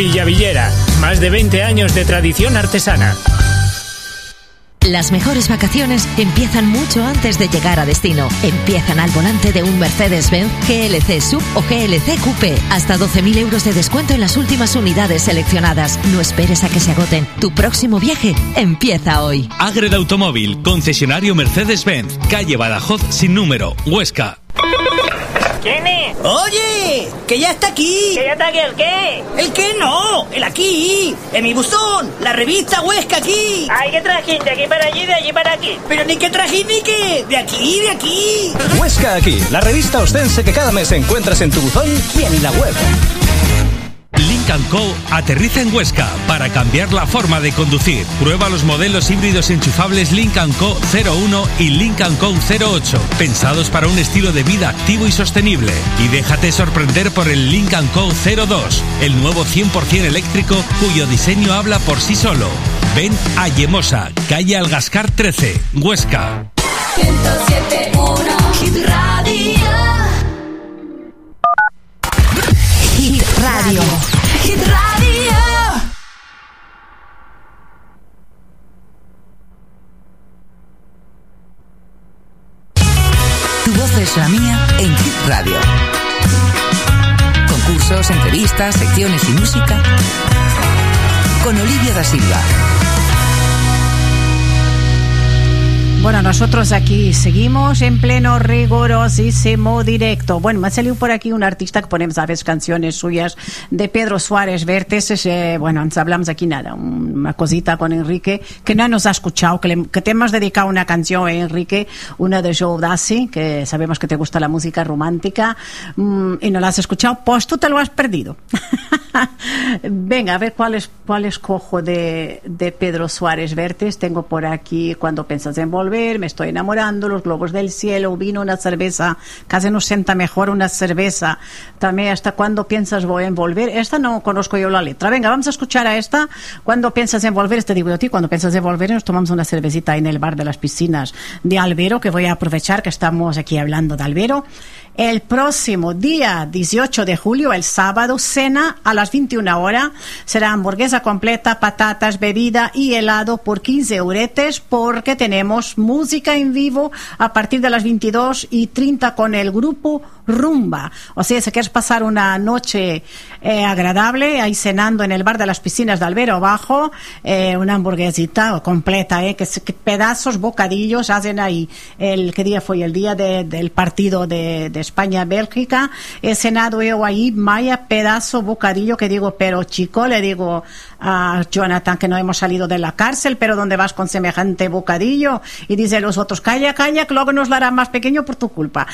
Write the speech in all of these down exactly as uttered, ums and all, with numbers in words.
Villavillera, más de veinte años de tradición artesana. Las mejores vacaciones empiezan mucho antes de llegar a destino. Empiezan al volante de un Mercedes-Benz G L C Sub o G L C Coupé. Hasta doce mil euros de descuento en las últimas unidades seleccionadas. No esperes a que se agoten. Tu próximo viaje empieza hoy. Ágreda Automóvil, concesionario Mercedes-Benz, calle Badajoz sin número, Huesca. ¿Quién es? ¡Oye! ¡Que ya está aquí! ¿Que ya está aquí el qué? ¿El qué no? ¡El aquí! ¡En mi buzón! ¡La revista Huesca aquí! ¡Ay, qué trajín! De aquí para allí, de allí para aquí. ¡Pero ni qué trajín ni qué! ¡De aquí, de aquí! Huesca aquí, la revista ostense que cada mes encuentras en tu buzón y en la web. Lynk and Co aterriza en Huesca para cambiar la forma de conducir. Prueba los modelos híbridos enchufables Lynk and Co cero uno y Lynk and Co cero ocho, pensados para un estilo de vida activo y sostenible. Y déjate sorprender por el Lynk and Co cero dos, el nuevo cien por ciento eléctrico cuyo diseño habla por sí solo. Ven a Yemosa, calle Algascar trece, Huesca. ciento siete punto uno Hit Radio. Hit Radio. Hit Radio. Tu voz es la mía en Hit Radio. Concursos, entrevistas, secciones y música con Olivia da Silva. Bueno, nosotros aquí seguimos en pleno rigorosísimo directo. Bueno, me ha salido por aquí un artista que ponemos a veces canciones suyas de Pedro Suárez Vértiz. Eh, bueno, nos hablamos aquí nada, una cosita con Enrique, que no nos ha escuchado, que, le, que te hemos dedicado una canción, eh, Enrique, una de Joe Dassi, que sabemos que te gusta la música romántica, mmm, y no la has escuchado, pues tú te lo has perdido. Venga, a ver cuál es, cuál escojo de, de Pedro Suárez Vértiz. Tengo por aquí Cuando piensas en volver, Me estoy enamorando, Los globos del cielo, Vino, una cerveza, Casi nos sienta mejor una cerveza. También Hasta cuando piensas voy en volver. Esta no conozco yo la letra. Venga, vamos a escuchar a esta. Cuando piensas en volver, te digo yo a ti, cuando piensas en volver nos tomamos una cervecita en el bar de las piscinas de Albero, que voy a aprovechar que estamos aquí hablando de Albero. El próximo día dieciocho de julio, el sábado, cena a las veintiuna horas. Será hamburguesa completa, patatas, bebida y helado por quince euretes, porque tenemos música en vivo a partir de las veintidós y treinta con el grupo Rumba. O sea, si quieres pasar una noche eh, agradable ahí cenando en el bar de las piscinas de Albero Bajo, eh, una hamburguesita completa, eh, que, que pedazos, bocadillos hacen ahí. El ¿qué día fue? El día de, del partido de, de España-Bélgica. He cenado yo ahí, vaya pedazo, bocadillo, que digo, pero chico, le digo a Jonathan que no hemos salido de la cárcel, pero ¿dónde vas con semejante bocadillo? Y dice los otros, calla, calla, que luego nos lo hará más pequeño por tu culpa.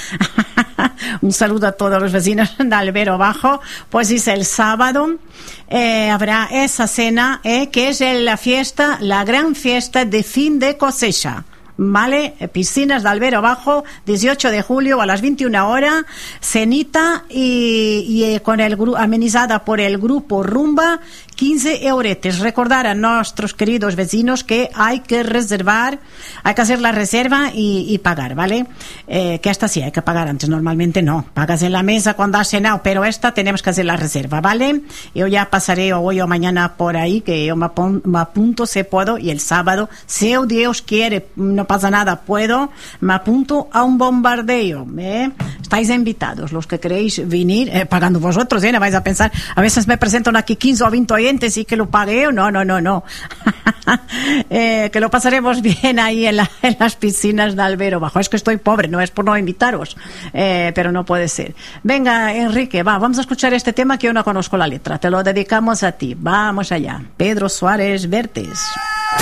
Un saludo a todos los vecinos de Albero Bajo. Pues dice, el sábado eh, habrá esa cena, eh, que es la fiesta, la gran fiesta de fin de cosecha. Vale, piscinas de Albero Bajo, dieciocho de julio a las veintiuna horas, cenita y, y eh, con el gru- amenizada por el grupo Rumba, quince euretes. Recordar a nuestros queridos vecinos que hay que reservar, hay que hacer la reserva y, y pagar, ¿vale? Eh, que esta sí hay que pagar antes, normalmente no, pagas en la mesa cuando has cenado, pero esta tenemos que hacer la reserva, ¿vale? Yo ya pasaré hoy o mañana por ahí, que yo me, apun- me apunto si puedo, y el sábado, si Dios quiere, no pasa nada, puedo, me apunto a un bombardeo, ¿eh? Estáis invitados, los que queréis venir, eh, pagando vosotros, ¿eh? No vais a pensar, a veces me presentan aquí quince o veinte oyentes y que lo pague, no, no, no, no. eh, que lo pasaremos bien ahí en, la, en las piscinas de Albero Bajo. Es que estoy pobre, no es por no invitaros, eh, pero no puede ser. Venga, Enrique, va, vamos a escuchar este tema que yo no conozco la letra, te lo dedicamos a ti, vamos allá. Pedro Suárez Vértiz.